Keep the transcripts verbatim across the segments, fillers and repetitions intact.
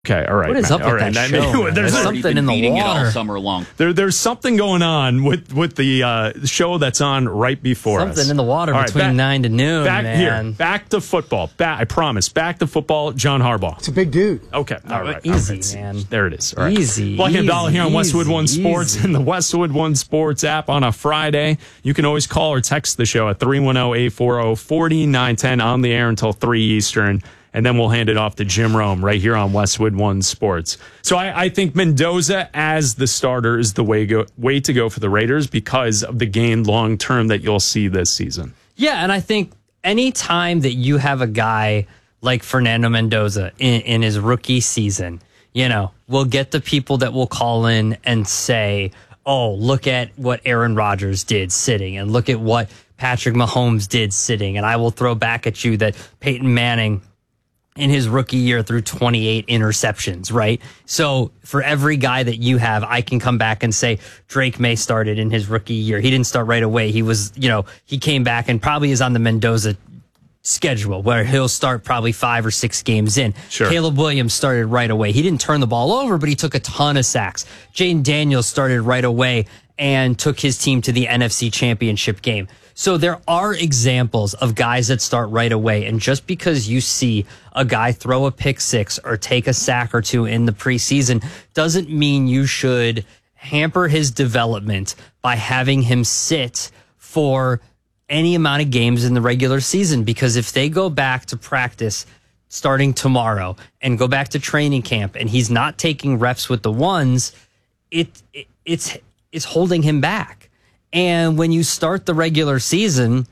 Okay, all right. What is Matt. up all with right. that I mean, show? Man? There's There's something something in the beating it all water. summer long. There, there's something going on with with the uh, show that's on right before Something us. Something in the water all between right, back, nine to noon, back man. Here, back to football. Back, I promise. Back to football. John Harbaugh. It's a big dude. Okay, all right. Easy, all right. man. There it is. All right. Easy, Black and Dollar here on easy, Westwood One Sports easy. and the Westwood One Sports app on a Friday. You can always call or text the show at three one zero, eight four zero, four nine one zero on the air until three Eastern. And then we'll hand it off to Jim Rome right here on Westwood One Sports. So I, I think Mendoza as the starter is the way go way to go for the Raiders because of the gain long term that you'll see this season. Yeah, and I think any time that you have a guy like Fernando Mendoza in, in his rookie season, you know, we'll get the people that will call in and say, oh, look at what Aaron Rodgers did sitting and look at what Patrick Mahomes did sitting. And I will throw back at you that Peyton Manning in his rookie year threw twenty-eight interceptions, right? So for every guy that you have, I can come back and say Drake May started in his rookie year. He didn't start right away. He was, you know, he came back and probably is on the Mendoza schedule where he'll start probably five or six games in. Sure. Caleb Williams started right away. He didn't turn the ball over, but he took a ton of sacks. Jaden Daniels started right away and took his team to the N F C Championship game. So there are examples of guys that start right away. And just because you see a guy throw a pick six or take a sack or two in the preseason doesn't mean you should hamper his development by having him sit for any amount of games in the regular season. Because if they go back to practice starting tomorrow and go back to training camp and he's not taking reps with the ones, it, it it's it's holding him back. And when you start the regular season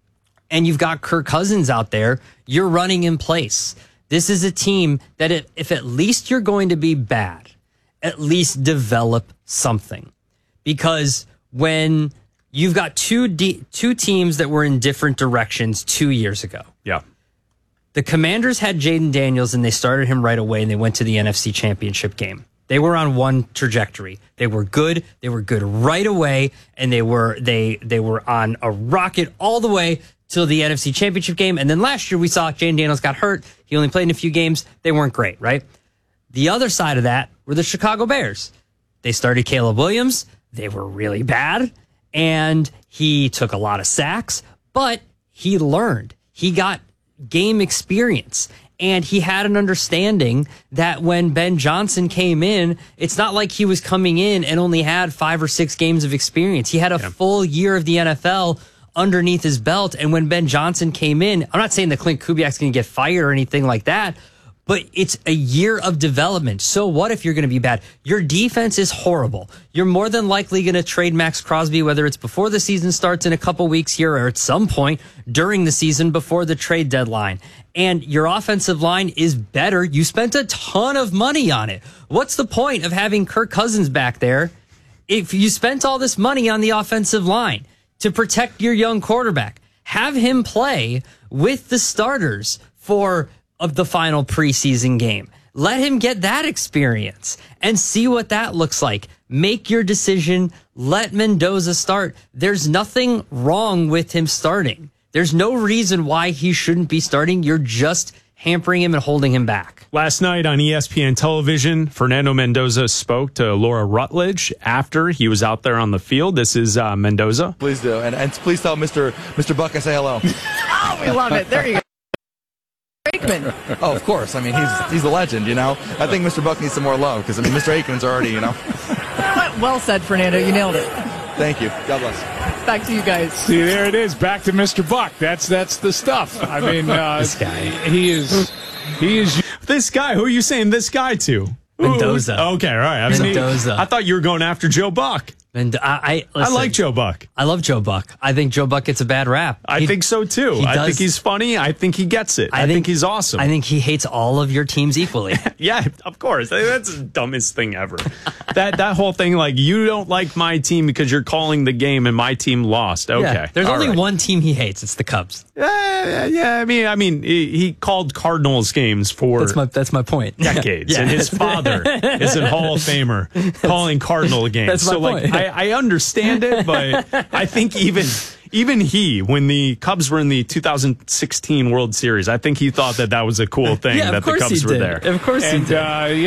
and you've got Kirk Cousins out there, you're running in place. This is a team that if, if at least you're going to be bad, at least develop something. Because when you've got two de- two teams that were in different directions two years ago. Yeah. The Commanders had Jaden Daniels and they started him right away and they went to the N F C Championship game. They were on one trajectory. They were good. They were good right away, and they were they they were on a rocket all the way till the N F C Championship game. And then last year we saw Jaden Daniels got hurt. He only played in a few games. They weren't great, right? The other side of that were the Chicago Bears. They started Caleb Williams. They were really bad, and he took a lot of sacks, but he learned. He got game experience. And he had an understanding that when Ben Johnson came in, it's not like he was coming in and only had five or six games of experience. He had a yeah. full year of the N F L underneath his belt. And when Ben Johnson came in, I'm not saying that Clint Kubiak's going to get fired or anything like that, but it's a year of development. So what if you're going to be bad? Your defense is horrible. You're more than likely going to trade Max Crosby, whether it's before the season starts in a couple weeks here or at some point during the season before the trade deadline. And your offensive line is better. You spent a ton of money on it. What's the point of having Kirk Cousins back there if you spent all this money on the offensive line to protect your young quarterback? Have him play with the starters for of the final preseason game. Let him get that experience and see what that looks like. Make your decision. Let Mendoza start. There's nothing wrong with him starting. There's no reason why he shouldn't be starting. You're just hampering him and holding him back. Last night on E S P N television, Fernando Mendoza spoke to Laura Rutledge after he was out there on the field. This is uh, Mendoza. Please do. And, and please tell Mister Mister Buck I say hello. Oh, we love it. There you go. Aikman. Oh, of course. I mean, he's he's a legend, you know. I think Mister Buck needs some more love because, I mean, Mister Aikman's already, you know. Well said, Fernando. You nailed it. Thank you. God bless. Back to you guys. See, there it is. Back to Mister Buck. That's that's the stuff. I mean, uh, this guy. He is. He is. This guy. Who are you saying this guy to? Mendoza. Ooh, okay, all right. I Mendoza. I thought you were going after Joe Buck. And I, I, listen, I like Joe Buck. I love Joe Buck. I think Joe Buck gets a bad rap. I he, think so too. I does, think he's funny. I think he gets it. I, I think, think he's awesome. I think he hates all of your teams equally. Yeah, of course. That's the dumbest thing ever. that that whole thing, like, you don't like my team because you're calling the game and my team lost. Okay. Yeah, there's all only right. one team he hates. It's the Cubs. Yeah, yeah. I mean, I mean, he, he called Cardinals games for that's my that's my point. decades, yeah. and his father is a Hall of Famer calling Cardinal games. That's my so, point. like, I, I understand it, but I think even even he, when the Cubs were in the two thousand sixteen World Series, I think he thought that that was a cool thing Yeah, that of the course Cubs he were did. there. Of course he And did. uh,